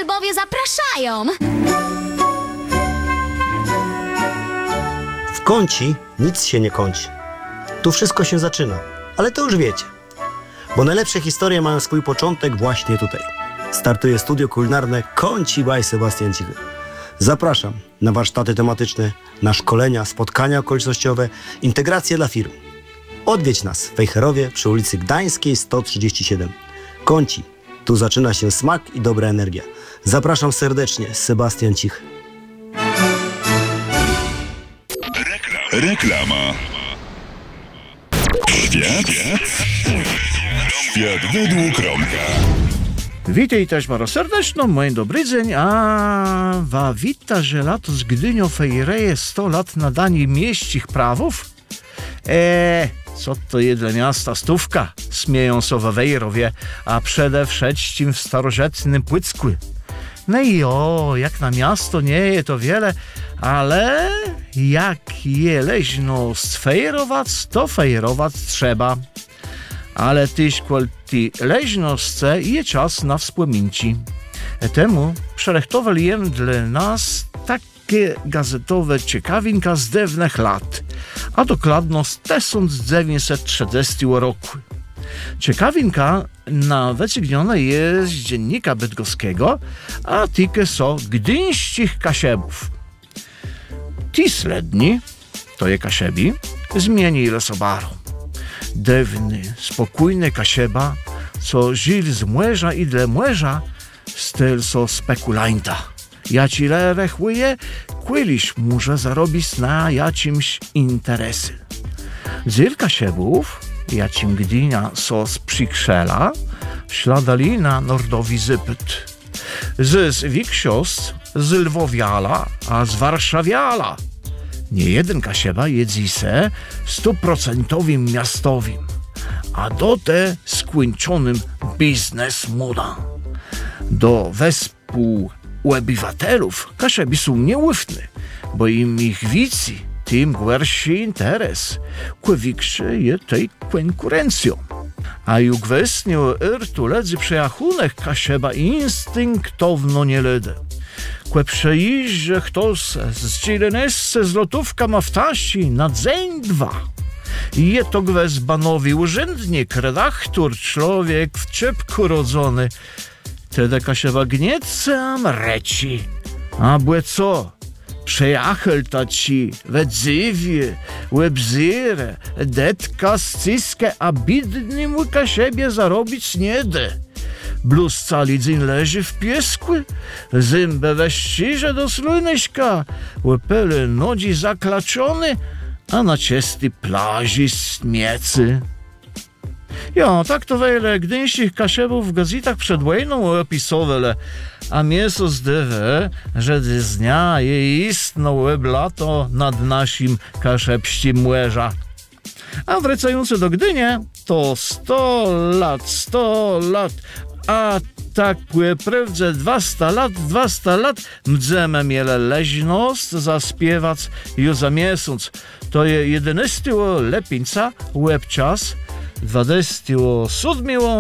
Lbowie zapraszają. W Kąci nic się nie kończy. Tu wszystko się zaczyna, ale to już wiecie. Bo najlepsze historie mają swój początek właśnie tutaj. Startuje studio kulinarne Kąci by Sebastian Cichy. Zapraszam na warsztaty tematyczne, na szkolenia, spotkania okolicznościowe, integracje dla firm. Odwiedź nas w Wejherowie przy ulicy Gdańskiej 137. Kąci. Tu zaczyna się smak i dobra energia. Zapraszam serdecznie, Sebastian Cichy. Reklama. Świat według Romka. Witaj też bardzo serdecznie, mój dobry dzień, a wita, że lato z Gdynią fejreje 100 lat nadanie mieścich prawów? Co to je dla miasta stówka, śmieją się we Wejherowie, a przede wszystkim w starożytnym Płycku. No i jak na miasto nie je to wiele, ale jak je leźno sfejrować, to fejrować trzeba. Ale tyś kwalti leźnosce je czas na wspominci. Temu przelechtował dla nas takie gazetowe ciekawinka z dawnych lat, a dokładno z 1930 roku. Ciekawinka wyciągniona jest z dziennika bydgoskiego, a tykę są gdyńskich kasiebów. Ci sledni, to je kasiebi, zmienili sobaru. Dewny, spokojny kasieba, co żył z młeża i dla młeża, styl so spekulanta. Ja ci rechuje, kłyliś może zarobić na jacimś interesy. Zyl kasiebów, jacim Gdynia so sprzykrzela, śladali na nordowi zypyt. Z Wiksios, z Lwowiala, a z Warszawiala. Nie jeden kasieba jedzi se 100% miastowym, a do te skończonym biznesmoda. Do wespół obywatelów kasiebi są nieufne, bo im ich wici, tym gorszy interes, kwe większe je tej konkurencją. A ju gwestniu irtu ledzy przejachunek kasieba instynktowno nie ledę. Kwe przejeździe ktoś z Cilenesce zlotówka ma w tasi na dzień 2. I je to gwez banowi urzędnik, redaktor, człowiek w czepku rodzony. Tedy kasieba gniecam reci. A błe co? Przejachel ta ci, we dzywie, łebzyrę, detka, scyskę, a bidny mu kasiebie zarobić nie de. Bluz cali dzień leży w piesku, zębę we ściże do slujnyśka, łepele nodzi zaklaczony, a na ciesty plaży śmiecy. Tak to wiele gdyńskich kasiebów w gazetach przed wojną opisowele, a mięso zdywe, że z dnia je istno łeblato nad naszym kaszepściem młeża. A wracające do Gdynie, to 100 lat, a tak płeprawdze 200 lat, mdzemy miele leźnost zaspiewać już za miesiąc. To je 11 lepińca, łeb czas, 27